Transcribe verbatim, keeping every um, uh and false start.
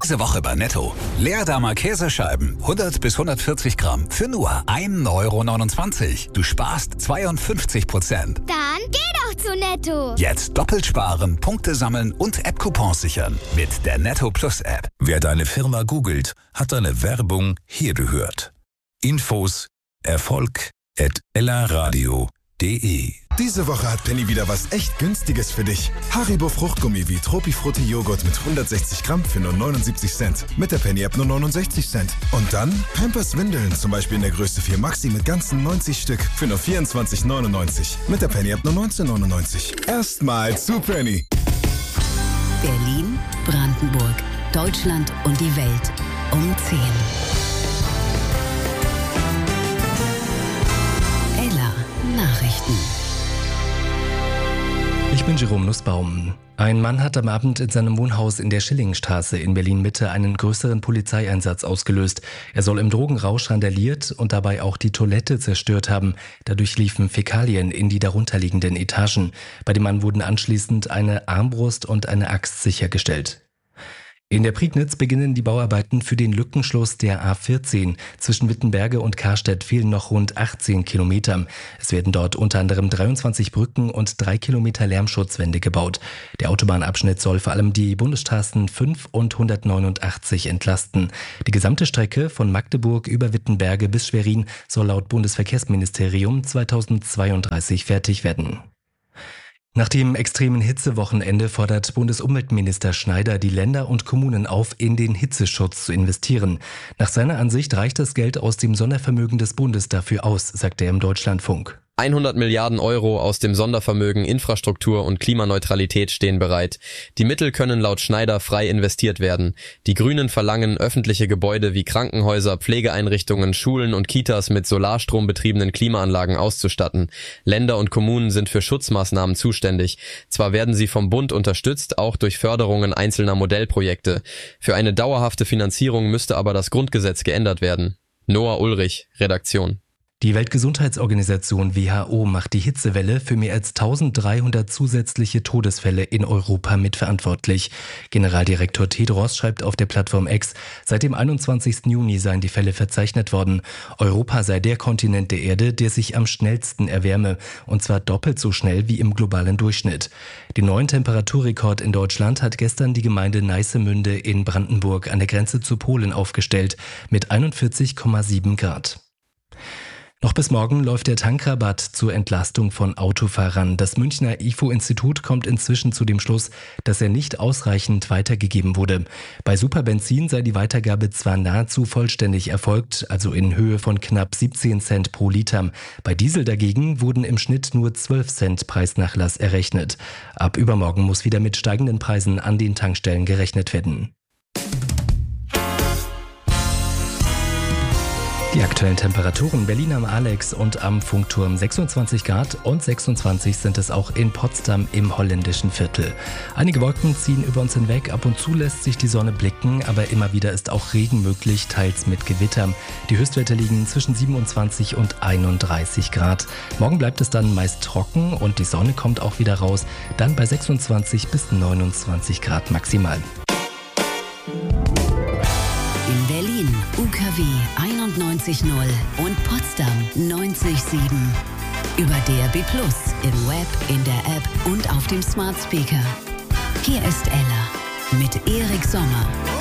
Diese Woche bei Netto. Leerdamer Käsescheiben, hundert bis hundertvierzig Gramm für nur ein Euro neunundzwanzig. Du sparst zweiundfünfzig Prozent. Dann geh doch zu Netto. Jetzt doppelt sparen, Punkte sammeln und App-Coupons sichern mit der Netto Plus App. Wer deine Firma googelt, hat deine Werbung hier gehört. Infos Erfolg at ellaradio punkt de. Diese Woche hat Penny wieder was echt Günstiges für dich. Haribo Fruchtgummi wie Tropifrutti Joghurt mit hundertsechzig Gramm für nur neunundsiebzig Cent. Mit der Penny-App nur neunundsechzig Cent. Und dann Pampers Windeln, zum Beispiel in der Größe vier Maxi mit ganzen neunzig Stück für nur vierundzwanzig neunundneunzig. Mit der Penny-App nur neunzehn neunundneunzig. Erstmal zu Penny. Berlin, Brandenburg, Deutschland und die Welt um zehn. Ella Nachrichten. Ich bin Jerome Nussbaum. Ein Mann hat am Abend in seinem Wohnhaus in der Schillingstraße in Berlin-Mitte einen größeren Polizeieinsatz ausgelöst. Er soll im Drogenrausch randaliert und dabei auch die Toilette zerstört haben. Dadurch liefen Fäkalien in die darunterliegenden Etagen. Bei dem Mann wurden anschließend eine Armbrust und eine Axt sichergestellt. In der Prignitz beginnen die Bauarbeiten für den Lückenschluss der A vierzehn. Zwischen Wittenberge und Karstedt fehlen noch rund achtzehn Kilometer. Es werden dort unter anderem dreiundzwanzig Brücken und drei Kilometer Lärmschutzwände gebaut. Der Autobahnabschnitt soll vor allem die Bundesstraßen fünf und hundertneunundachtzig entlasten. Die gesamte Strecke von Magdeburg über Wittenberge bis Schwerin soll laut Bundesverkehrsministerium zweitausendzweiunddreißig fertig werden. Nach dem extremen Hitzewochenende fordert Bundesumweltminister Schneider die Länder und Kommunen auf, in den Hitzeschutz zu investieren. Nach seiner Ansicht reicht das Geld aus dem Sondervermögen des Bundes dafür aus, sagt er im Deutschlandfunk. hundert Milliarden Euro aus dem Sondervermögen Infrastruktur und Klimaneutralität stehen bereit. Die Mittel können laut Schneider frei investiert werden. Die Grünen verlangen, öffentliche Gebäude wie Krankenhäuser, Pflegeeinrichtungen, Schulen und Kitas mit solarstrombetriebenen Klimaanlagen auszustatten. Länder und Kommunen sind für Schutzmaßnahmen zuständig. Zwar werden sie vom Bund unterstützt, auch durch Förderungen einzelner Modellprojekte. Für eine dauerhafte Finanzierung müsste aber das Grundgesetz geändert werden. Noah Ulrich, Redaktion. Die Weltgesundheitsorganisation W H O macht die Hitzewelle für mehr als eintausenddreihundert zusätzliche Todesfälle in Europa mitverantwortlich. Generaldirektor Tedros schreibt auf der Plattform X, seit dem einundzwanzigsten Juni seien die Fälle verzeichnet worden. Europa sei der Kontinent der Erde, der sich am schnellsten erwärme, und zwar doppelt so schnell wie im globalen Durchschnitt. Den neuen Temperaturrekord in Deutschland hat gestern die Gemeinde Neissemünde in Brandenburg an der Grenze zu Polen aufgestellt mit einundvierzig Komma sieben Grad. Noch bis morgen läuft der Tankrabatt zur Entlastung von Autofahrern. Das Münchner I F O-Institut kommt inzwischen zu dem Schluss, dass er nicht ausreichend weitergegeben wurde. Bei Superbenzin sei die Weitergabe zwar nahezu vollständig erfolgt, also in Höhe von knapp siebzehn Cent pro Liter. Bei Diesel dagegen wurden im Schnitt nur zwölf Cent Preisnachlass errechnet. Ab übermorgen muss wieder mit steigenden Preisen an den Tankstellen gerechnet werden. Die aktuellen Temperaturen: Berlin am Alex und am Funkturm sechsundzwanzig Grad und sechsundzwanzig sind es auch in Potsdam im holländischen Viertel. Einige Wolken ziehen über uns hinweg, ab und zu lässt sich die Sonne blicken, aber immer wieder ist auch Regen möglich, teils mit Gewitter. Die Höchstwerte liegen zwischen siebenundzwanzig und einunddreißig Grad. Morgen bleibt es dann meist trocken und die Sonne kommt auch wieder raus, dann bei sechsundzwanzig bis neunundzwanzig Grad maximal. In Berlin U K W einundneunzig Komma null und Potsdam neunzig Komma sieben. Über D A B plus, im Web, in der App und auf dem Smart Speaker. Hier ist Ella mit Erik Sommer.